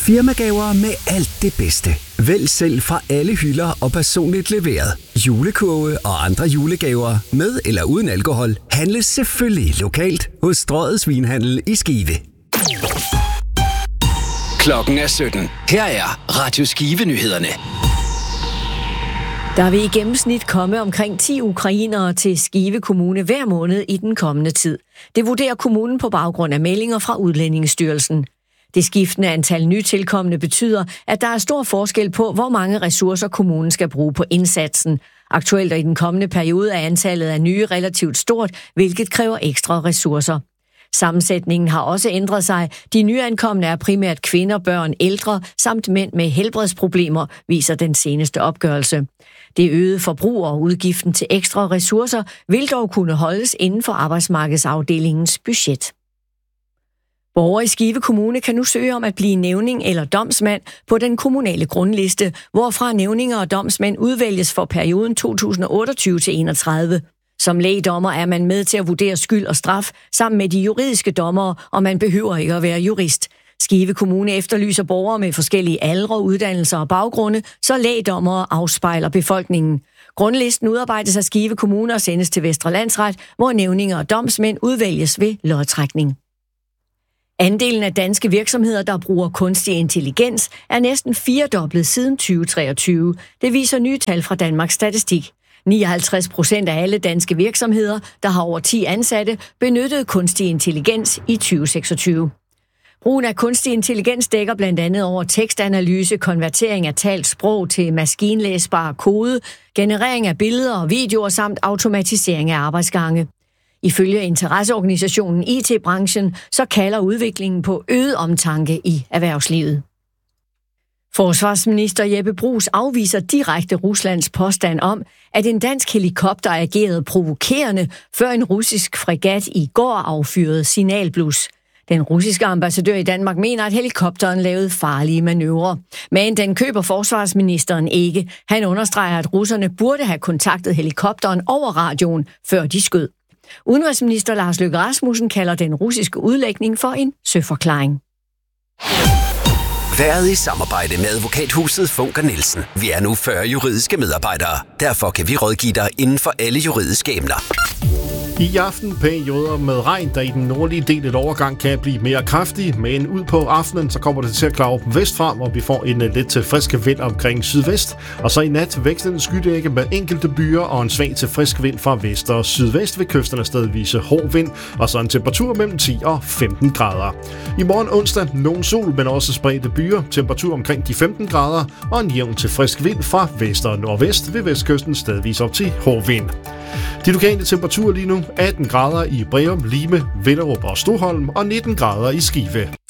Firmagaver med alt det bedste. Vælg selv fra alle hylder og personligt leveret. Julekurve og andre julegaver med eller uden alkohol handles selvfølgelig lokalt hos Strøget Vinhandel i Skive. Klokken er 17. Her er Radio Skive-nyhederne. Der vil i gennemsnit komme omkring 10 ukrainere til Skive Kommune hver måned i den kommende tid. Det vurderer kommunen på baggrund af meldinger fra Udlændingestyrelsen. Det skiftende antal nytilkommende betyder, at der er stor forskel på, hvor mange ressourcer kommunen skal bruge på indsatsen. Aktuelt og i den kommende periode er antallet af nye relativt stort, hvilket kræver ekstra ressourcer. Sammensætningen har også ændret sig. De nyankomne er primært kvinder, børn, ældre samt mænd med helbredsproblemer, viser den seneste opgørelse. Det øgede forbrug og udgiften til ekstra ressourcer vil dog kunne holdes inden for arbejdsmarkedsafdelingens budget. Borgere i Skive Kommune kan nu søge om at blive nævning eller domsmand på den kommunale grundliste, hvorfra nævninger og domsmænd udvælges for perioden 2028-31. Som lægdommer er man med til at vurdere skyld og straf sammen med de juridiske dommere, og man behøver ikke at være jurist. Skive Kommune efterlyser borgere med forskellige aldre, uddannelser og baggrunde, så lægdommere afspejler befolkningen. Grundlisten udarbejdes af Skive Kommune og sendes til Vestre Landsret, hvor nævninger og domsmænd udvælges ved lodtrækning. Andelen af danske virksomheder, der bruger kunstig intelligens, er næsten firedoblet siden 2023. Det viser nye tal fra Danmarks Statistik. 59% af alle danske virksomheder, der har over 10 ansatte, benyttede kunstig intelligens i 2026. Brugen af kunstig intelligens dækker blandt andet over tekstanalyse, konvertering af talt sprog til maskinlæsbar kode, generering af billeder og videoer samt automatisering af arbejdsgange. Ifølge interesseorganisationen IT-branchen, så kalder udviklingen på øget omtanke i erhvervslivet. Forsvarsminister Jeppe Bruus afviser direkte Ruslands påstand om, at en dansk helikopter agerede provokerende, før en russisk fregat i går affyrede signalblus. Den russiske ambassadør i Danmark mener, at helikopteren lavede farlige manøvrer. Men den køber forsvarsministeren ikke. Han understreger, at russerne burde have kontaktet helikopteren over radioen, før de skød. Udenrigsminister Lars Løkke Rasmussen kalder den russiske udlægning for en søforklaring. Været i samarbejde med advokathuset Funker Nielsen. Vi er nu 40 juridiske medarbejdere. Derfor kan vi rådgive dig inden for alle juridiske emner. I aften perioder med regn, der i den nordlige del et overgang kan blive mere kraftig, men ud på aftenen så kommer det til at klare op vestfra, hvor vi får en lidt til frisk vind omkring sydvest. Og så i nat vekslende skydække med enkelte byer og en svag til frisk vind fra vest og sydvest ved kysterne stedvise hård vind, og så en temperatur mellem 10 og 15 grader. I morgen onsdag nogen sol, men også spredte byer, temperatur omkring de 15 grader og en jævn til frisk vind fra vest og nordvest ved vestkysten stedvis op til hård vind. De lokale temperaturer lige nu 18 grader i Breum, Lime, Vinderup og Stoholm og 19 grader i Skive.